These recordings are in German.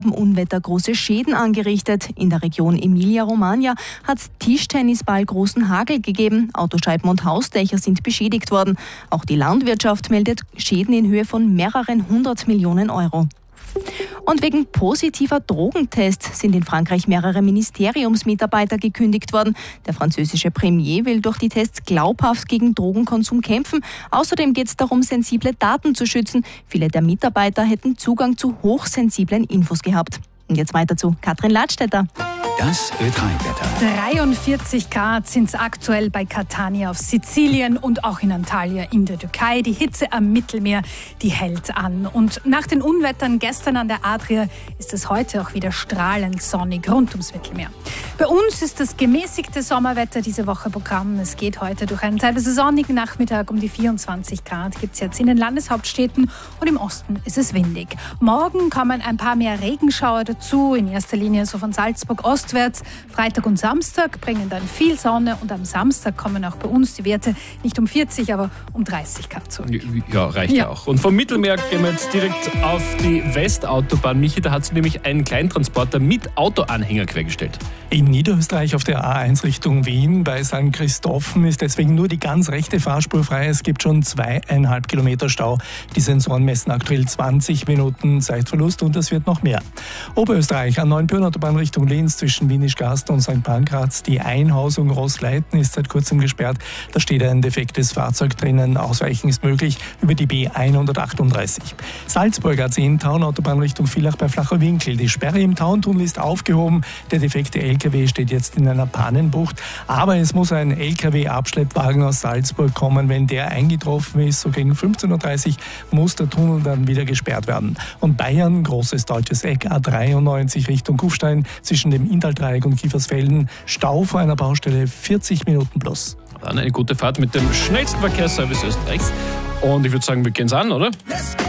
Unwetter große Schäden angerichtet. In der Region Emilia-Romagna hat es Tischtennisball großen Hagel gegeben. Autoscheiben und Hausdächer sind beschädigt worden. Auch die Landwirtschaft meldet Schäden in Höhe von mehreren 100 Millionen Euro. Und wegen positiver Drogentests sind in Frankreich mehrere Ministeriumsmitarbeiter gekündigt worden. Der französische Premier will durch die Tests glaubhaft gegen Drogenkonsum kämpfen. Außerdem geht es darum, sensible Daten zu schützen. Viele der Mitarbeiter hätten Zugang zu hochsensiblen Infos gehabt. Und jetzt weiter zu Katrin Ladstätter. Das Ö3-Wetter. 43 Grad sind es aktuell bei Catania auf Sizilien und auch in Antalya in der Türkei. Die Hitze am Mittelmeer, die hält an. Und nach den Unwettern gestern an der Adria ist es heute auch wieder strahlend sonnig rund ums Mittelmeer. Bei uns ist das gemäßigte Sommerwetter diese Woche Programm. Es geht heute durch einen teilweise sonnigen Nachmittag um die 24 Grad. Gibt es jetzt in den Landeshauptstädten und im Osten ist es windig. Morgen kommen ein paar mehr Regenschauer dazu, in erster Linie so von Salzburg ostwärts. Freitag und Samstag bringen dann viel Sonne und am Samstag kommen auch bei uns die Werte nicht um 40, aber um 30 Grad zurück. Ja, reicht ja auch. Und vom Mittelmeer gehen wir jetzt direkt auf die Westautobahn. Michi, da hat sie nämlich einen Kleintransporter mit Autoanhänger quergestellt. In Niederösterreich auf der A1 Richtung Wien bei St. Christophen ist deswegen nur die ganz rechte Fahrspur frei. Es gibt schon 2,5 Kilometer Stau. Die Sensoren messen aktuell 20 Minuten Zeitverlust und es wird noch mehr. Oberösterreich an Neuenbürn-Autobahn Richtung Linz zwischen Wienisch-Gast und St. Pankraz. Die Einhausung Rossleiten ist seit kurzem gesperrt. Da steht ein defektes Fahrzeug drinnen. Ausweichen ist möglich über die B138. Salzburg A10 Taunautobahn Richtung Villach bei Flacher Winkel. Die Sperre im Tauntunnel ist aufgehoben. Der defekte LKW steht jetzt in einer Pannenbucht. Aber es muss ein LKW-Abschleppwagen aus Salzburg kommen. Wenn der eingetroffen ist, so gegen 15.30 Uhr, muss der Tunnel dann wieder gesperrt werden. Und Bayern, großes deutsches Eck, A93 Richtung Kufstein, zwischen dem Inntalldreieck und Kiefersfelden, Stau vor einer Baustelle, 40 Minuten plus. Dann eine gute Fahrt mit dem schnellsten Verkehrsservice Österreichs. Und ich würde sagen, wir gehen es an, oder?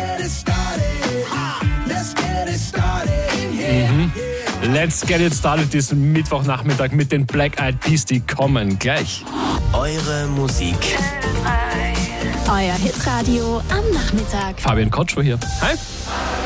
Let's get it started diesen Mittwochnachmittag mit den Black Eyed Peas, die kommen gleich. Eure Musik. Euer Hitradio am Nachmittag. Fabian Kotschwer hier. Hi.